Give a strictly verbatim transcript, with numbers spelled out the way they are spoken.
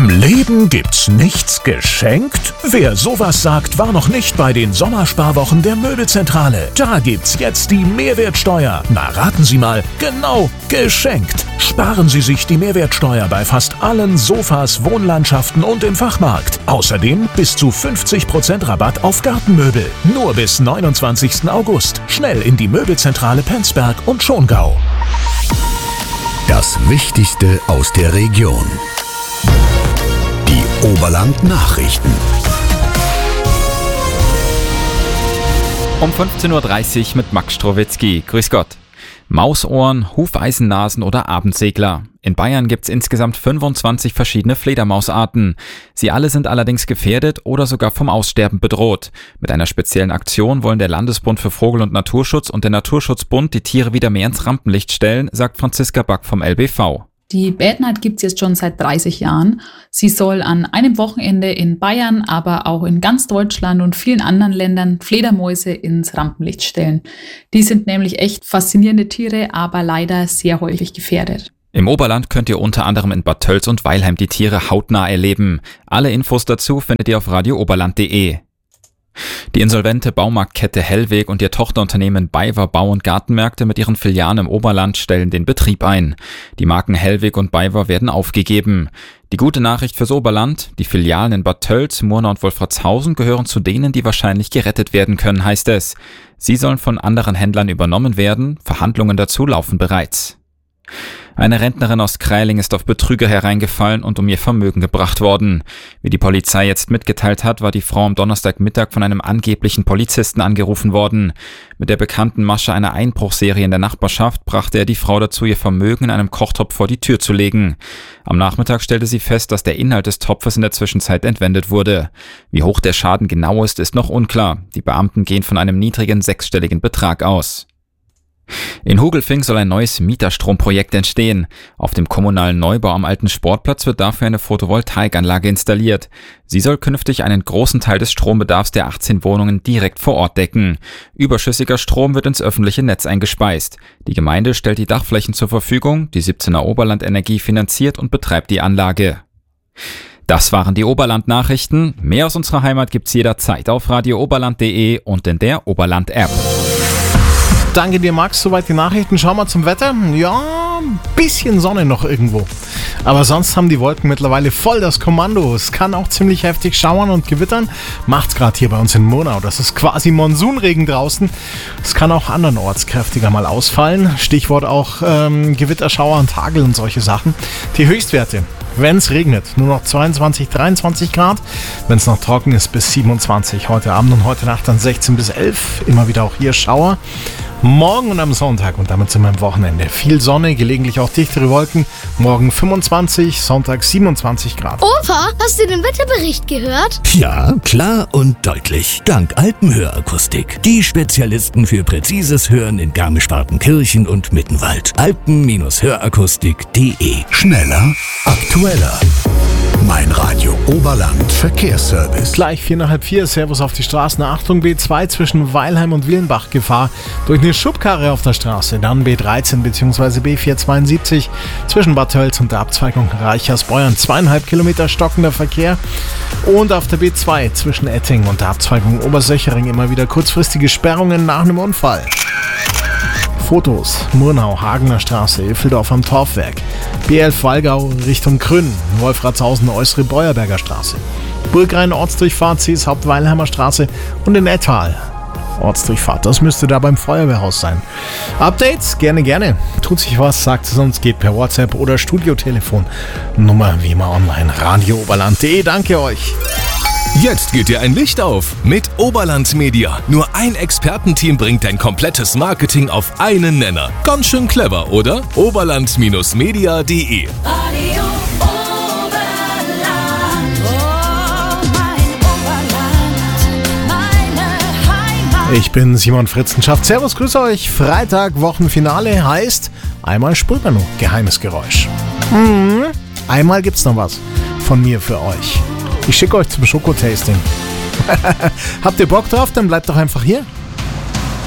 Im Leben gibt's nichts geschenkt? Wer sowas sagt, war noch nicht bei den Sommersparwochen der Möbelzentrale. Da gibt's jetzt die Mehrwertsteuer. Na, raten Sie mal, genau, geschenkt. Sparen Sie sich die Mehrwertsteuer bei fast allen Sofas, Wohnlandschaften und im Fachmarkt. Außerdem bis zu fünfzig Prozent Rabatt auf Gartenmöbel. Nur bis neunundzwanzigsten August. Schnell in die Möbelzentrale Penzberg und Schongau. Das Wichtigste aus der Region. Die Oberland-Nachrichten. Um fünfzehn Uhr dreißig mit Max Strowitzki. Grüß Gott. Mausohren, Hufeisennasen oder Abendsegler. In Bayern gibt's insgesamt fünfundzwanzig verschiedene Fledermausarten. Sie alle sind allerdings gefährdet oder sogar vom Aussterben bedroht. Mit einer speziellen Aktion wollen der Landesbund für Vogel- und Naturschutz und der Naturschutzbund die Tiere wieder mehr ins Rampenlicht stellen, sagt Franziska Back vom L B V. Die Bad Night gibt es jetzt schon seit dreißig Jahren. Sie soll an einem Wochenende in Bayern, aber auch in ganz Deutschland und vielen anderen Ländern Fledermäuse ins Rampenlicht stellen. Die sind nämlich echt faszinierende Tiere, aber leider sehr häufig gefährdet. Im Oberland könnt ihr unter anderem in Bad Tölz und Weilheim die Tiere hautnah erleben. Alle Infos dazu findet ihr auf radio oberland punkt de. Die insolvente Baumarktkette Hellweg und ihr Tochterunternehmen BayWa Bau- und Gartenmärkte mit ihren Filialen im Oberland stellen den Betrieb ein. Die Marken Hellweg und BayWa werden aufgegeben. Die gute Nachricht fürs Oberland: Die Filialen in Bad Tölz, Murnau und Wolfratshausen gehören zu denen, die wahrscheinlich gerettet werden können, heißt es. Sie sollen von anderen Händlern übernommen werden. Verhandlungen dazu laufen bereits. Eine Rentnerin aus Kreiling ist auf Betrüger hereingefallen und um ihr Vermögen gebracht worden. Wie die Polizei jetzt mitgeteilt hat, war die Frau am Donnerstagmittag von einem angeblichen Polizisten angerufen worden. Mit der bekannten Masche einer Einbruchserie in der Nachbarschaft brachte er die Frau dazu, ihr Vermögen in einem Kochtopf vor die Tür zu legen. Am Nachmittag stellte sie fest, dass der Inhalt des Topfes in der Zwischenzeit entwendet wurde. Wie hoch der Schaden genau ist, ist noch unklar. Die Beamten gehen von einem niedrigen sechsstelligen Betrag aus. In Hugelfing soll ein neues Mieterstromprojekt entstehen. Auf dem kommunalen Neubau am alten Sportplatz wird dafür eine Photovoltaikanlage installiert. Sie soll künftig einen großen Teil des Strombedarfs der achtzehn Wohnungen direkt vor Ort decken. Überschüssiger Strom wird ins öffentliche Netz eingespeist. Die Gemeinde stellt die Dachflächen zur Verfügung, die siebzehner Oberland Energie finanziert und betreibt die Anlage. Das waren die Oberland-Nachrichten. Mehr aus unserer Heimat gibt's jederzeit auf radio oberland punkt de und in der Oberland-App. Danke dir, Max. Soweit die Nachrichten. Schauen wir zum Wetter. Ja, ein bisschen Sonne noch irgendwo. Aber sonst haben die Wolken mittlerweile voll das Kommando. Es kann auch ziemlich heftig schauern und gewittern. Macht's gerade hier bei uns in Murnau. Das ist quasi Monsunregen draußen. Es kann auch andernorts kräftiger mal ausfallen. Stichwort auch ähm, Gewitter, Schauer und Hagel und solche Sachen. Die Höchstwerte: wenn es regnet, nur noch zweiundzwanzig, dreiundzwanzig Grad. Wenn es noch trocken ist, bis siebenundzwanzig. Heute Abend und heute Nacht dann sechzehn bis elf. Immer wieder auch hier Schauer. Morgen und am Sonntag und damit sind wir am Wochenende. Viel Sonne, gelegentlich auch dichtere Wolken. Morgen fünfundzwanzig, Sonntag siebenundzwanzig Grad. Opa, hast du den Wetterbericht gehört? Ja, klar und deutlich. Dank Alpenhörakustik. Die Spezialisten für präzises Hören in Garmisch-Partenkirchen und Mittenwald. alpen Hörakustik punkt de. Schneller, aktueller. Mein Radio Oberland Verkehrsservice. Gleich vier nach halb vier, Servus auf die Straßen. Achtung, B zwei zwischen Weilheim und Wielenbach Gefahr durch eine Schubkarre auf der Straße. Dann B dreizehn bzw. B vierhundertzweiundsiebzig zwischen Bad Tölz und der Abzweigung Reichersbeuern. Zweieinhalb Kilometer stockender Verkehr. Und auf der B zwei zwischen Etting und der Abzweigung Obersöchering immer wieder kurzfristige Sperrungen nach einem Unfall. Fotos: Murnau, Hagener Straße, Iffeldorf am Torfwerk, B elf Wallgau Richtung Krünn, Wolfratshausen, Äußere Beuerberger Straße, Burgrhein Ortsdurchfahrt, Sees Hauptweilheimer Straße und in Ettal Ortsdurchfahrt. Das müsste da beim Feuerwehrhaus sein. Updates? Gerne, gerne. Tut sich was, sagt es uns, geht per WhatsApp oder Studiotelefon. Nummer wie immer online, radio oberland punkt de. Danke euch. Jetzt geht dir ein Licht auf mit Oberland Media. Nur ein Expertenteam bringt dein komplettes Marketing auf einen Nenner. Ganz schön clever, oder? oberland Media punkt de. Radio Oberland, oh mein Oberland, meine Heimat. Ich bin Simon Fritzenschaft. Servus, grüße euch. Freitag, Wochenfinale heißt, einmal sprüht man nur geheimes Geräusch. Mhm. Einmal gibt's noch was von mir für euch. Ich schicke euch zum Schokotasting. Habt ihr Bock drauf? Dann bleibt doch einfach hier.